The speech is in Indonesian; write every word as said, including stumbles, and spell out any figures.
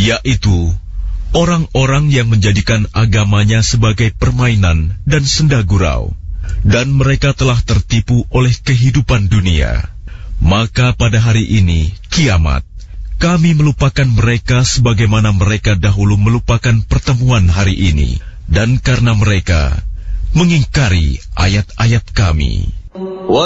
yaitu orang-orang yang menjadikan agamanya sebagai permainan dan senda gurau, dan mereka telah tertipu oleh kehidupan dunia. Maka pada hari ini, kiamat, kami melupakan mereka sebagaimana mereka dahulu melupakan pertemuan hari ini, dan karena mereka mengingkari ayat-ayat kami.